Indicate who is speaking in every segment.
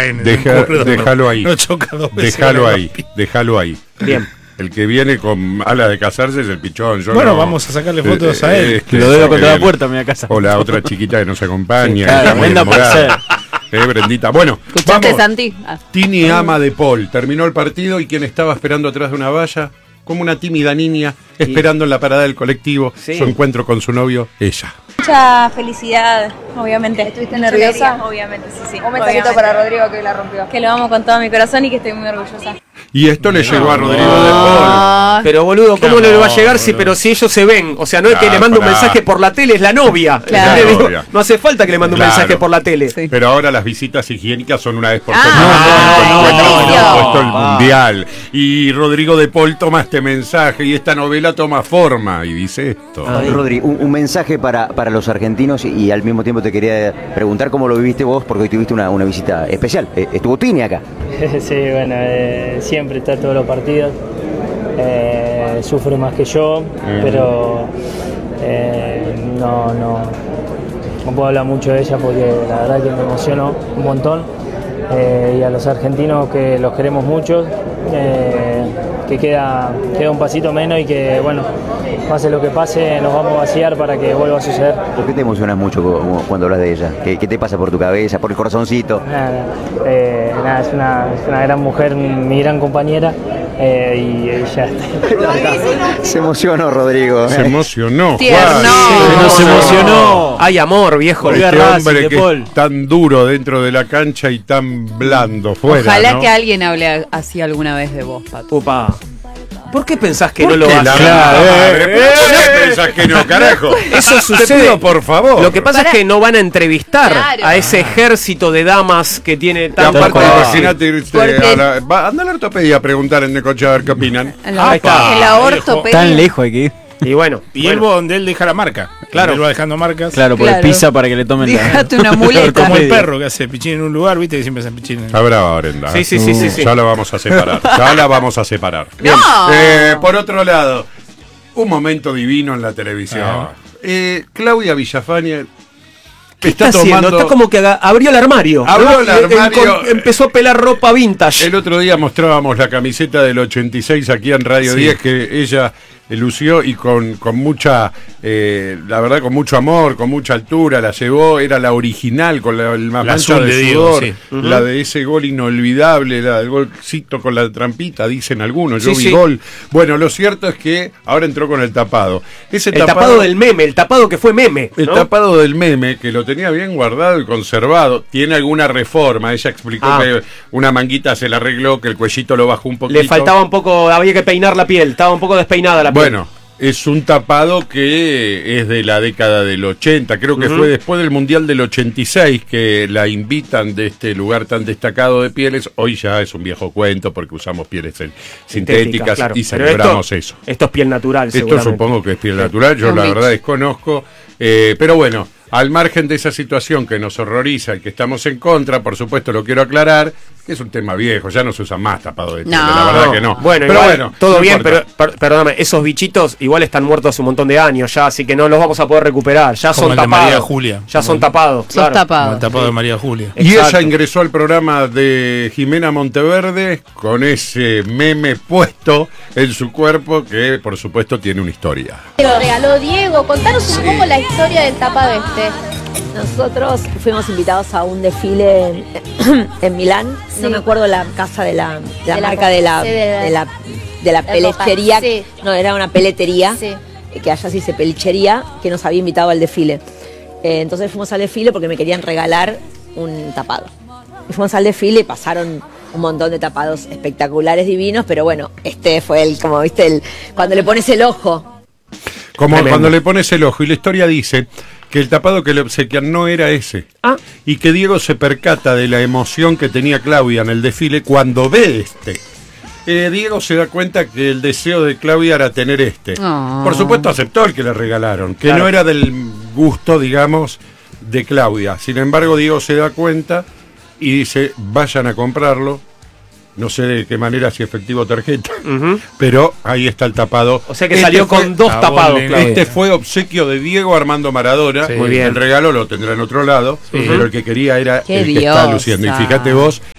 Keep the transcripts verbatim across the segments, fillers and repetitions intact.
Speaker 1: en
Speaker 2: Deja,
Speaker 1: el curdo,
Speaker 2: déjalo
Speaker 1: no,
Speaker 2: ahí.
Speaker 1: No choca dos veces.
Speaker 2: Déjalo ahí, déjalo ahí.
Speaker 3: Bien.
Speaker 2: El que viene con ala de casarse es el pichón. Yo
Speaker 1: bueno,
Speaker 2: no,
Speaker 1: vamos a sacarle fotos
Speaker 2: eh,
Speaker 1: a él.
Speaker 2: es que
Speaker 4: Lo dejo contra
Speaker 2: eh,
Speaker 4: la puerta, me voy a casa.
Speaker 2: O la otra chiquita que nos acompaña.
Speaker 4: Sí,
Speaker 2: que
Speaker 4: claro,
Speaker 2: está muy
Speaker 4: venda por
Speaker 2: enamorada. Eh, Brendita. Bueno,
Speaker 5: ¿Escuchaste,
Speaker 2: vamos.
Speaker 5: Santi? Ah.
Speaker 2: Tini ama de Paul. Terminó el partido y quien estaba esperando atrás de una valla, como una tímida niña, esperando en la parada del colectivo,
Speaker 3: Sí.
Speaker 2: su encuentro con su novio, ella.
Speaker 6: Mucha felicidad, obviamente.
Speaker 7: ¿Estuviste
Speaker 6: Mucha
Speaker 7: nerviosa?
Speaker 6: alegría, obviamente, sí, sí.
Speaker 7: Un mensajito
Speaker 6: obviamente.
Speaker 7: para Rodrigo que la rompió.
Speaker 6: Que lo amo con todo mi corazón y que estoy muy orgullosa.
Speaker 2: Y esto le llegó a Rodrigo de Paul.
Speaker 3: Pero boludo, ¿cómo
Speaker 1: Qué
Speaker 3: no le va a
Speaker 1: amor,
Speaker 3: llegar si
Speaker 1: boludo.
Speaker 3: pero si ellos se ven? O sea, no es que
Speaker 2: Ah,
Speaker 3: le mande un
Speaker 2: pará.
Speaker 3: mensaje por la tele, es la novia.
Speaker 5: Claro.
Speaker 3: ¿Entendés?
Speaker 2: La
Speaker 3: Digo,
Speaker 2: novia.
Speaker 3: no hace falta que le mande un
Speaker 2: Claro.
Speaker 3: mensaje por la tele.
Speaker 5: Sí.
Speaker 2: Pero ahora las visitas higiénicas son una vez por
Speaker 5: Ah,
Speaker 2: semana.
Speaker 5: no, no,
Speaker 2: Por
Speaker 5: no,
Speaker 2: supuesto, el
Speaker 4: no.
Speaker 2: mundial. Y Rodrigo de Paul toma este mensaje y esta novela toma forma y dice esto.
Speaker 3: Ay.
Speaker 8: Rodri, un, un mensaje para, para los argentinos y, y al mismo tiempo te quería preguntar cómo lo viviste vos, porque hoy tuviste una, una visita especial. Eh, estuvo Tini acá.
Speaker 9: Sí, bueno, eh, siempre está todos los partidos. Eh, sufre más que yo, pero eh, no, no, no puedo hablar mucho de ella porque la verdad que me emocionó un montón. Eh, y a los argentinos que los queremos mucho, eh, que queda, queda un pasito menos y que, bueno, pase lo que pase, nos vamos a vaciar para que vuelva a suceder.
Speaker 8: ¿Por qué te emocionas mucho cu- cuando hablas de ella? ¿Qué, qué te pasa por tu cabeza, por el corazoncito?
Speaker 9: Nada, eh, nada, es, una, es una gran mujer, mi gran compañera, eh, y ella está.
Speaker 8: Se emocionó, Rodrigo.
Speaker 2: Se emocionó.
Speaker 5: Tierno.
Speaker 2: Juan.
Speaker 4: Se nos emocionó.
Speaker 3: Hay amor, viejo.
Speaker 2: Por este
Speaker 4: Racing
Speaker 2: hombre
Speaker 4: de
Speaker 2: que
Speaker 4: Paul.
Speaker 2: es tan duro dentro de la cancha y tan blando fuera.
Speaker 5: Ojalá
Speaker 2: ¿no?
Speaker 5: que alguien hable así alguna vez de vos, Pato.
Speaker 3: Upa. ¿Por qué pensás que
Speaker 2: ¿Por
Speaker 3: no lo
Speaker 2: qué
Speaker 3: hace?
Speaker 2: la
Speaker 4: Claro,
Speaker 2: madre?
Speaker 4: eh,
Speaker 2: ¿Pero ¿Por qué pensás que no, carajo?
Speaker 3: Eso
Speaker 2: Te
Speaker 3: sucede.
Speaker 2: pido, por favor.
Speaker 3: Lo que pasa
Speaker 5: Para-
Speaker 3: es que no van a entrevistar
Speaker 5: Claro.
Speaker 3: a ese ejército de damas que tiene
Speaker 2: Y
Speaker 3: tan
Speaker 2: aparte,
Speaker 4: cual.
Speaker 2: imagínate irte
Speaker 5: Porque-
Speaker 2: a la, va, anda a la ortopedia a preguntar en Necochea a ver qué opinan.
Speaker 5: En la,
Speaker 3: Ahí está.
Speaker 5: en la
Speaker 1: Viejo.
Speaker 5: ortopedia.
Speaker 4: Tan lejos hay que ir.
Speaker 3: Y bueno,
Speaker 1: Y
Speaker 3: bueno,
Speaker 1: él va donde él deja la marca.
Speaker 3: Claro.
Speaker 1: Él va dejando marcas.
Speaker 4: Claro, porque
Speaker 5: Claro.
Speaker 4: pisa para que le tomen
Speaker 5: Déjate
Speaker 4: la...
Speaker 5: una muleta.
Speaker 1: Como el
Speaker 4: Ortopedia.
Speaker 1: perro que hace pichín en un lugar, viste que siempre hace pichín en
Speaker 2: Está brava, Brenda.
Speaker 3: Sí,
Speaker 2: ¿eh?
Speaker 3: sí, sí, sí, sí.
Speaker 2: Ya la vamos a separar. Ya la vamos a separar.
Speaker 5: No.
Speaker 2: Eh, por otro lado, un momento divino en la televisión.
Speaker 1: Ah.
Speaker 2: Eh, Claudia Villafañe
Speaker 3: ¿qué está,
Speaker 2: está
Speaker 3: haciendo?
Speaker 2: tomando.
Speaker 3: Está como que aga- abrió el armario.
Speaker 2: Abrió
Speaker 3: ¿no?
Speaker 2: el
Speaker 3: Y- en-
Speaker 2: armario.
Speaker 3: con- empezó a pelar ropa vintage.
Speaker 2: El otro día mostrábamos la camiseta del ochenta y seis aquí en Radio
Speaker 1: Sí.
Speaker 2: diez que ella eh, lució y con, con mucha, eh, la verdad, con mucho amor, con mucha altura, la llevó, era la original, con la, la mancha
Speaker 1: azul
Speaker 2: de
Speaker 1: de Diego,
Speaker 2: sudor,
Speaker 1: sí.
Speaker 2: la de ese gol inolvidable, la del golcito con la trampita, dicen algunos, yo
Speaker 3: Sí,
Speaker 2: vi
Speaker 3: sí.
Speaker 2: gol. Bueno, lo cierto es que ahora entró con el tapado. Ese
Speaker 3: El tapado del meme, el tapado que fue meme.
Speaker 2: El
Speaker 3: ¿no?
Speaker 2: tapado del meme, que lo tenía bien guardado y conservado, tiene alguna reforma. Ella explicó
Speaker 3: Ah.
Speaker 2: que una manguita se la arregló, que el cuellito lo bajó un poquito.
Speaker 3: Le faltaba un poco, había que peinar la piel, estaba un poco despeinada la piel.
Speaker 2: Bueno, es un tapado que es de la década del ochenta. Creo que
Speaker 3: Ujú.
Speaker 2: fue después del Mundial del ochenta y seis que la invitan de este lugar tan destacado de pieles. Hoy ya es un viejo cuento porque usamos pieles en- sintéticas
Speaker 3: claro.
Speaker 2: y
Speaker 3: Pero
Speaker 2: celebramos
Speaker 3: esto,
Speaker 2: eso.
Speaker 3: Esto es piel natural,
Speaker 2: Esto
Speaker 3: seguramente.
Speaker 2: supongo que es piel natural, yo
Speaker 5: Un
Speaker 2: la
Speaker 5: bicho.
Speaker 2: verdad desconozco. Eh, pero bueno, al margen de esa situación que nos horroriza y que estamos en contra, por supuesto lo quiero aclarar, que es un tema viejo, ya no se usa más tapado de piel,
Speaker 5: No.
Speaker 2: la verdad que no.
Speaker 3: Bueno,
Speaker 2: pero
Speaker 3: igual,
Speaker 2: bueno,
Speaker 3: todo
Speaker 2: no
Speaker 3: bien,
Speaker 2: importa.
Speaker 3: pero per- perdóname, esos bichitos igual están muertos hace un montón de años ya, así que no los vamos a poder recuperar. Ya
Speaker 1: Como
Speaker 3: son
Speaker 1: el de
Speaker 3: tapados.
Speaker 1: María Julia.
Speaker 3: Ya son tapados.
Speaker 5: Sos
Speaker 3: claro.
Speaker 1: Como
Speaker 5: tapado.
Speaker 1: el tapado de María Julia.
Speaker 2: Y
Speaker 3: Exacto.
Speaker 2: ella ingresó al programa de Jimena Monteverde con ese meme puesto en su cuerpo que por supuesto tiene una historia.
Speaker 7: Lo regaló Diego. Contanos un poco la historia del tapado este.
Speaker 10: Nosotros fuimos invitados a un desfile en, en Milán,
Speaker 7: Sí.
Speaker 10: no me acuerdo la casa de la, de la
Speaker 7: De la-
Speaker 10: marca de la,
Speaker 7: sí, de la-
Speaker 10: de la, de la
Speaker 7: la
Speaker 10: peletería,
Speaker 7: ropa, sí.
Speaker 10: no, era una peletería,
Speaker 7: Sí.
Speaker 10: eh, que allá se dice pelichería, que nos había invitado al desfile. Eh, entonces fuimos al desfile porque me querían regalar un tapado. Y fuimos al desfile y pasaron un montón de tapados espectaculares, divinos, pero bueno, este fue el, como viste, el cuando le pones el ojo.
Speaker 2: Como
Speaker 3: Tremendo.
Speaker 2: cuando le pones el ojo y la historia dice que el tapado que le obsequian no era ese.
Speaker 3: Ah.
Speaker 2: Y que Diego se percata de la emoción que tenía Claudia en el desfile cuando ve este. Eh, Diego se da cuenta que el deseo de Claudia era tener este.
Speaker 5: Oh.
Speaker 2: Por supuesto aceptó el que le regalaron, que
Speaker 3: Claro.
Speaker 2: no era del gusto, digamos, de Claudia. Sin embargo, Diego se da cuenta y dice, vayan a comprarlo. No sé de qué manera, si efectivo o tarjeta,
Speaker 3: Ujú.
Speaker 2: pero ahí está el tapado.
Speaker 3: O sea que
Speaker 2: Este
Speaker 3: salió
Speaker 2: fue-
Speaker 3: con dos
Speaker 1: Ah,
Speaker 3: tapados,
Speaker 1: vos,
Speaker 3: Claudia.
Speaker 2: Este fue obsequio de Diego Armando Maradona.
Speaker 1: Sí.
Speaker 3: Muy bien.
Speaker 2: El regalo lo tendrá en otro lado, pero el que quería era
Speaker 5: Qué
Speaker 2: el que está
Speaker 5: diosa.
Speaker 2: luciendo. Y fíjate vos,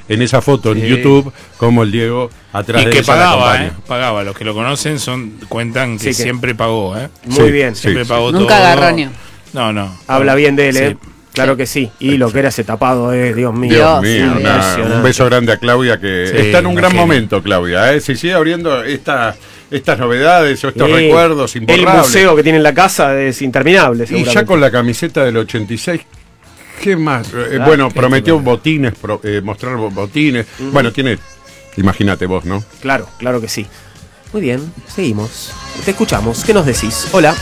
Speaker 2: en esa foto en
Speaker 1: Sí.
Speaker 2: YouTube como el Diego atrás
Speaker 1: Y
Speaker 2: de
Speaker 1: que
Speaker 2: ella la
Speaker 1: pagaba,
Speaker 2: acompaña.
Speaker 1: ¿eh? Pagaba. Los que lo conocen son cuentan que,
Speaker 3: Sí, que-
Speaker 1: siempre pagó, ¿eh?
Speaker 3: Muy
Speaker 2: Sí,
Speaker 3: bien.
Speaker 2: sí.
Speaker 1: Siempre pagó todo.
Speaker 5: Nunca garroñó.
Speaker 1: No, no.
Speaker 3: Habla bien de él,
Speaker 1: Sí.
Speaker 3: ¿eh? Claro que sí. Y lo que era ese tapado, eh, Dios mío.
Speaker 2: Dios
Speaker 5: Dios,
Speaker 2: mío,
Speaker 5: sí,
Speaker 2: una-
Speaker 3: impresionante.
Speaker 2: un beso grande a Claudia que
Speaker 1: Sí,
Speaker 2: está en un
Speaker 1: una
Speaker 2: gran
Speaker 1: genia.
Speaker 2: momento, Claudia. ¿eh? Si sigue abriendo esta, estas novedades o estos
Speaker 3: Sí.
Speaker 2: recuerdos
Speaker 3: El
Speaker 2: imborrables.
Speaker 3: museo que tiene en la casa es interminable,
Speaker 2: Y
Speaker 3: seguramente.
Speaker 2: ya con la camiseta del ochenta y seis, ¿qué más? Eh,
Speaker 3: Ah,
Speaker 2: bueno,
Speaker 1: qué
Speaker 2: prometió
Speaker 1: tipo.
Speaker 2: botines, pro- eh, mostrar bo- botines. Bueno, tiene, imagínate vos, ¿no?
Speaker 3: Claro, claro que sí. Muy bien, seguimos. Te escuchamos. ¿Qué nos decís? Hola.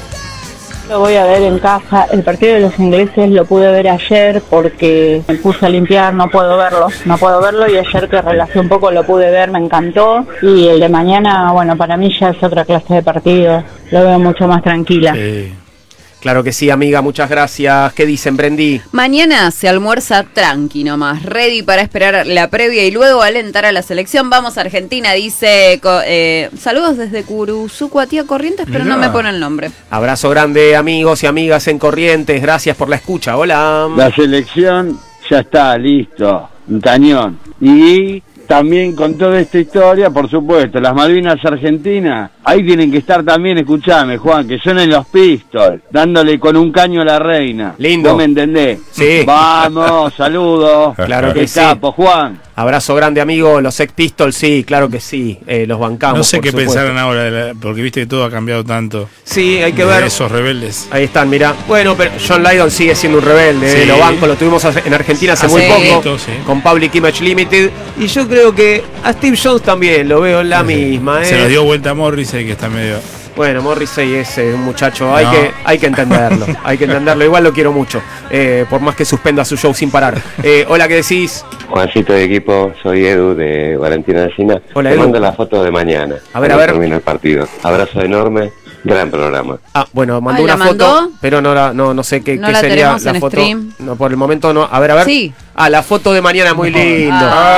Speaker 11: Lo voy a ver en casa. El partido de los ingleses lo pude ver ayer porque me puse a limpiar, no puedo verlo, no puedo verlo y ayer que relajé un poco lo pude ver, me encantó. Y el de mañana, bueno, para mí ya es otra clase de partido, lo veo mucho más tranquila.
Speaker 1: Eh,
Speaker 3: Claro que sí, amiga, muchas gracias. ¿Qué dicen, Brendi?
Speaker 5: Mañana se almuerza tranqui nomás, ready para esperar la previa y luego alentar a la selección. Vamos a Argentina, dice, co- eh, saludos desde Curuzuco a tía Corrientes, pero
Speaker 2: Mirá.
Speaker 5: no me pone el nombre.
Speaker 3: Abrazo grande, amigos y amigas en Corrientes. Gracias por la escucha. Hola.
Speaker 12: La selección ya está, listo, un cañón. Y también con toda esta historia, por supuesto, las Malvinas Argentinas, ahí tienen que estar también, escuchame, Juan, que son en los Pistols, dándole con un caño a la reina.
Speaker 3: Lindo.
Speaker 12: ¿Vos me entendés?
Speaker 3: Sí.
Speaker 12: Vamos, saludos.
Speaker 3: Claro que
Speaker 12: Qué
Speaker 3: sí.
Speaker 12: capo, Juan.
Speaker 3: Abrazo grande, amigo. Los Sex Pistols, sí, claro que sí. Eh, los bancamos.
Speaker 1: no sé
Speaker 3: por
Speaker 1: qué
Speaker 3: supuesto.
Speaker 1: pensaron ahora, de la- porque viste que todo ha cambiado tanto.
Speaker 3: Sí, hay que
Speaker 1: de
Speaker 3: ver.
Speaker 1: Esos rebeldes.
Speaker 3: Ahí están, mira. Bueno, pero John Lydon sigue siendo un rebelde.
Speaker 1: Sí.
Speaker 3: eh, Lo banco, lo tuvimos hace- en Argentina hace
Speaker 1: Hace
Speaker 3: muy poco.
Speaker 1: poquito, sí.
Speaker 3: Con Public Image Limited. Y yo creo que a Steve Jones también lo veo en la misma.
Speaker 1: Se
Speaker 3: eh.
Speaker 1: nos dio vuelta a Morrissey, que está medio...
Speaker 3: Bueno, Morrissey es eh, un muchacho, hay,
Speaker 1: No.
Speaker 3: que, hay que entenderlo, hay que entenderlo, igual lo quiero mucho, eh, por más que suspenda su show sin parar. Eh, hola, ¿qué decís?
Speaker 13: Juancito de equipo, soy Edu de Valentina Alsina.
Speaker 3: Hola,
Speaker 13: Te
Speaker 3: Edu.
Speaker 13: mando la foto de mañana.
Speaker 3: A ver,
Speaker 13: cuando
Speaker 3: a ver.
Speaker 13: termine el partido. Abrazo enorme, gran programa.
Speaker 3: Ah, bueno, mandó
Speaker 5: Ay,
Speaker 3: una
Speaker 5: ¿la
Speaker 3: foto,
Speaker 5: mandó?
Speaker 3: pero no, la- no, no sé qué,
Speaker 5: No
Speaker 3: qué
Speaker 5: la
Speaker 3: sería
Speaker 5: tenemos
Speaker 3: la
Speaker 5: en
Speaker 3: foto.
Speaker 5: stream.
Speaker 3: No, por el momento no. A ver, a ver.
Speaker 5: Sí.
Speaker 3: Ah, la foto de mañana muy lindo.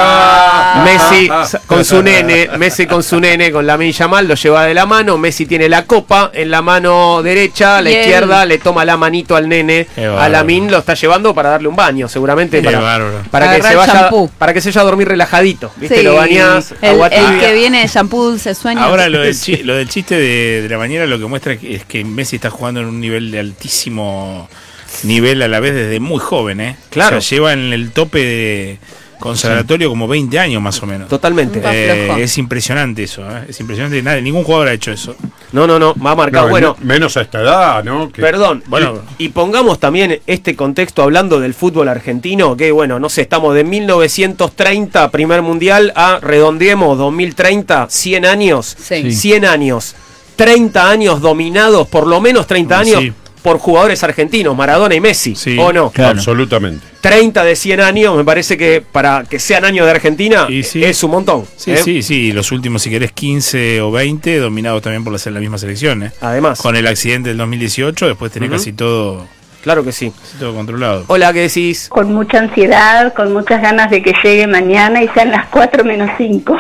Speaker 5: Ah.
Speaker 3: Messi sa- con su nene, Messi con su nene, con Lamine Yamal, lo lleva de la mano. Messi tiene la copa en la mano derecha, a la
Speaker 5: Y él-
Speaker 3: izquierda le toma la manito al nene.
Speaker 1: Qué
Speaker 3: A
Speaker 1: bárbaro.
Speaker 3: Lamine lo está llevando para darle un baño, seguramente
Speaker 1: Qué
Speaker 3: para,
Speaker 1: bárbaro.
Speaker 3: para que
Speaker 5: Agarrar
Speaker 3: se vaya,
Speaker 5: shampoo.
Speaker 3: para que se vaya a dormir relajadito. ¿Viste?
Speaker 5: Sí,
Speaker 3: Lo bañás,
Speaker 5: el,
Speaker 3: agua
Speaker 5: el
Speaker 3: tibia.
Speaker 5: que viene shampoo dulce sueño.
Speaker 1: Ahora lo del, chi- lo del chiste de, de la mañana lo que muestra que- es que Messi está jugando en un nivel de altísimo nivel a la vez desde muy joven, ¿eh?
Speaker 3: Claro.
Speaker 1: O sea, lleva en el tope de conservatorio como veinte años más o menos.
Speaker 3: Totalmente.
Speaker 5: Está
Speaker 1: Eh,
Speaker 5: flojo.
Speaker 1: es impresionante eso, ¿eh? Es impresionante. Nadie, ningún jugador ha hecho eso.
Speaker 3: No, no, no, va a marcar.
Speaker 2: No,
Speaker 3: bueno,
Speaker 2: me- menos a esta edad, ¿no? Que-
Speaker 3: perdón,
Speaker 1: Bueno.
Speaker 3: y, y pongamos también este contexto hablando del fútbol argentino, que bueno, no sé, estamos de mil novecientos treinta, primer mundial, a redondeemos dos mil treinta, cien años,
Speaker 5: Sí.
Speaker 3: cien años, treinta años dominados, por lo menos treinta años,
Speaker 1: Sí.
Speaker 3: por jugadores argentinos, Maradona y Messi,
Speaker 1: Sí.
Speaker 3: ¿o no?
Speaker 4: Claro.
Speaker 2: Absolutamente.
Speaker 3: treinta de cien años, me parece que para que sean años de Argentina
Speaker 1: Y sí.
Speaker 3: es un montón.
Speaker 1: Sí,
Speaker 3: ¿eh?
Speaker 1: sí, sí. Los últimos, si querés, quince o veinte, dominados también por la, la misma selección, ¿eh?
Speaker 3: Además,
Speaker 1: Con el accidente del dos mil dieciocho, después tenés
Speaker 3: Ujú.
Speaker 1: casi todo,
Speaker 3: claro que sí.
Speaker 1: casi todo controlado.
Speaker 3: Hola, ¿qué decís?
Speaker 11: Con mucha ansiedad, con muchas ganas de que llegue mañana y sean las cuatro menos cinco.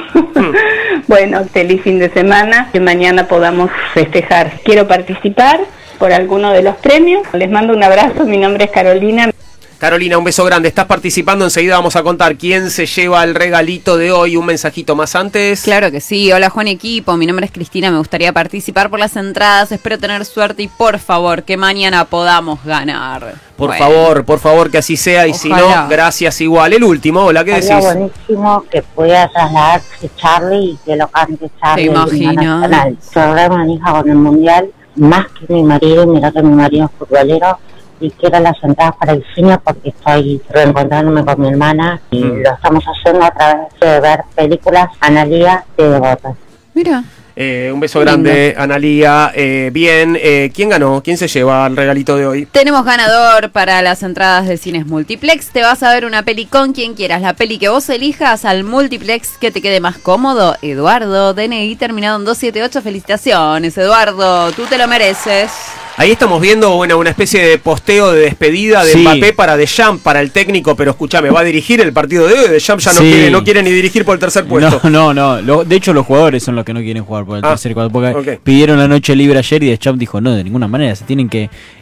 Speaker 11: Bueno, feliz fin de semana, que mañana podamos festejar. Quiero participar por alguno de los premios. Les mando un abrazo, mi nombre es Carolina.
Speaker 3: Carolina, un beso grande. Estás participando, enseguida vamos a contar quién se lleva el regalito de hoy. Un mensajito más antes.
Speaker 5: Claro que sí. Hola Juan Equipo, mi nombre es Cristina, me gustaría participar por las entradas, espero tener suerte y por favor que mañana podamos ganar.
Speaker 3: Por
Speaker 5: Bueno.
Speaker 3: favor, por favor que así sea y si
Speaker 5: Ojalá.
Speaker 3: no, gracias igual. El último, hola, ¿qué decís?
Speaker 11: Sería buenísimo que pueda trasladarse Charlie y que lo cante Charlie.
Speaker 5: Te imagino.
Speaker 11: El programa mi hija con el mundial, más que mi marido, mira que mi marido es futbolero, y quiero las entradas para el cine porque estoy reencontrándome con mi hermana y
Speaker 3: Mm.
Speaker 11: lo estamos haciendo a través de ver películas Analía de Devotas.
Speaker 5: Mira.
Speaker 3: Eh, un beso grande, Analía. Eh, bien, eh, ¿quién ganó? ¿Quién se lleva el regalito de hoy?
Speaker 5: Tenemos ganador para las entradas de cines multiplex. Te vas a ver una peli con quien quieras. La peli que vos elijas al multiplex que te quede más cómodo. Eduardo, D N I terminado en doscientos setenta y ocho. Felicitaciones, Eduardo. Tú te lo mereces.
Speaker 3: Ahí estamos viendo bueno, una especie de posteo de despedida de
Speaker 4: Sí.
Speaker 3: Mbappé para Deschamps, para el técnico, pero escúchame, va a dirigir el partido de hoy. Deschamps ya no,
Speaker 4: Sí.
Speaker 3: quiere, no quiere ni dirigir por el tercer puesto.
Speaker 4: No, no, no. Lo- de hecho, los jugadores son los que no quieren jugar por el
Speaker 3: Ah,
Speaker 4: tercer cuadro. Porque
Speaker 3: ok.
Speaker 4: pidieron la noche libre ayer y Deschamps dijo, no, de ninguna manera. Se tienen que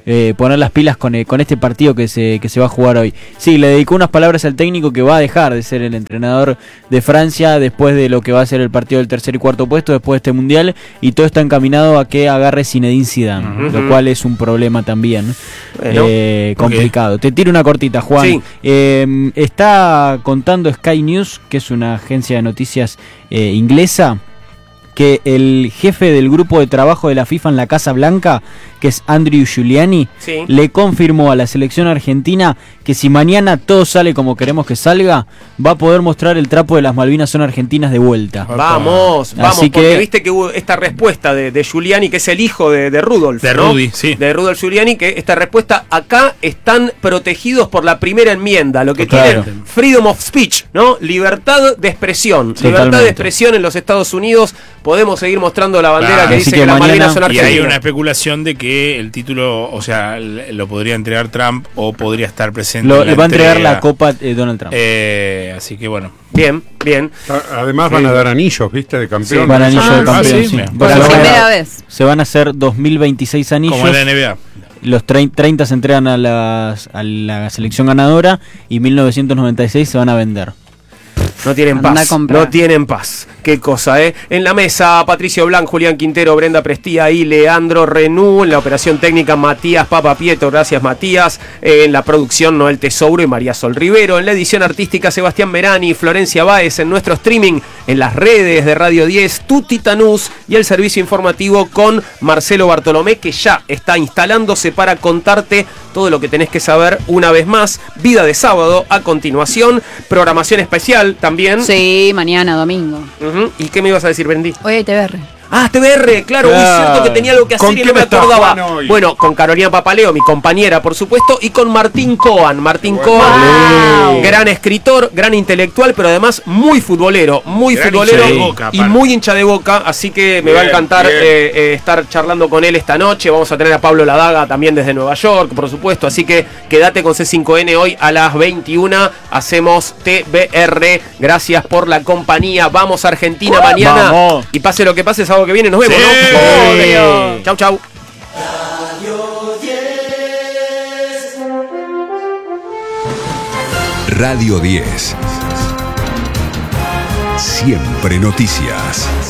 Speaker 4: eh, poner las pilas con, eh, con este partido que se, que se va a jugar hoy. Sí, le dedicó unas palabras al técnico que va a dejar de ser el entrenador de Francia después de lo que va a ser el partido del tercer y cuarto puesto después de este mundial, y todo está encaminado a que agarre Zinedine Zidane, uh-huh. lo cual es un problema también. Bueno, eh, complicado. Okay. Te tiro una cortita, Juan. Sí. Eh, está contando Sky News, que es una agencia de noticias eh, inglesa, que el jefe del grupo de trabajo de la FIFA en la Casa Blanca, que es Andrew Giuliani, sí. le confirmó a la selección argentina que si mañana todo sale como queremos que salga, va a poder mostrar el trapo de las Malvinas son argentinas de vuelta.
Speaker 3: Vamos, vamos,
Speaker 4: Así
Speaker 3: porque
Speaker 4: que,
Speaker 3: viste que hubo esta respuesta de, de Giuliani, que es el hijo de, de Rudolf.
Speaker 1: De
Speaker 3: ¿no?
Speaker 1: Rudy, sí.
Speaker 3: De Rudolf Giuliani, que esta respuesta, acá están protegidos por la primera enmienda, lo que
Speaker 4: claro.
Speaker 3: tienen freedom of speech, ¿no? Libertad de expresión.
Speaker 4: Totalmente.
Speaker 3: Libertad de expresión en los Estados Unidos. Podemos seguir mostrando la bandera claro, que dice que, que las Malvinas son argentinas.
Speaker 1: Y hay una especulación de que el título, o sea, lo podría entregar Trump o podría estar presente.
Speaker 4: Lo,
Speaker 1: en la
Speaker 4: le va a entregar
Speaker 1: entrega.
Speaker 4: la copa eh, Donald Trump.
Speaker 1: Eh, así que bueno.
Speaker 3: Bien, bien.
Speaker 2: Además van sí. a dar anillos, ¿viste? De campeón.
Speaker 4: Sí, van anillos ah, de campeón. Sí, sí.
Speaker 5: Por la primera vez.
Speaker 4: Se van a hacer dos mil veintiséis anillos.
Speaker 1: Como en la N B A.
Speaker 4: Los treinta se entregan a, las, a la selección ganadora y mil novecientos noventa y seis se van a vender.
Speaker 3: No tienen paz, no tienen paz. Qué cosa, ¿eh? En la mesa, Patricio Blanc, Julián Quintero, Brenda Prestía y Leandro Renú. En la operación técnica, Matías Papapieto, gracias Matías. Eh, en la producción, Noel Tesouro y María Sol Rivero. En la edición artística, Sebastián Merani y Florencia Báez. En nuestro streaming, en las redes de Radio diez, Tuti Tanús. Y el servicio informativo con Marcelo Bartolomé, que ya está instalándose para contarte todo lo que tenés que saber una vez más. Vida de sábado a continuación. Programación especial también.
Speaker 5: Sí, mañana, domingo.
Speaker 3: Uh-huh. ¿Y qué me ibas a decir, Brendí?
Speaker 5: Hoy hay T V R.
Speaker 3: Ah, T V R, claro, muy
Speaker 2: Ah.
Speaker 3: cierto que tenía algo que hacer y no me acordaba. Bueno, con Carolina Papaleo, mi compañera, por supuesto, y con Martín Coan. Martín
Speaker 2: Bueno.
Speaker 3: Coan,
Speaker 2: Wow.
Speaker 3: gran escritor, gran intelectual, pero además muy futbolero, muy
Speaker 1: Gran
Speaker 3: futbolero
Speaker 1: hincha de Boca,
Speaker 3: y
Speaker 1: aparte.
Speaker 3: muy hincha de Boca, así que me
Speaker 2: Bien,
Speaker 3: va a encantar
Speaker 2: bien.
Speaker 3: eh, eh, estar charlando con él esta noche. Vamos a tener a Pablo Ladaga también desde Nueva York, por supuesto, así que quédate con C cinco N hoy a las veintiuna. Hacemos T V R. Gracias por la compañía. Vamos a Argentina mañana.
Speaker 4: Vamos.
Speaker 3: Y pase lo que pase, sábado que viene nos vemos,
Speaker 1: Sí.
Speaker 3: ¿no?
Speaker 5: Obvio.
Speaker 3: Chau, chau.
Speaker 14: Radio diez. Siempre noticias.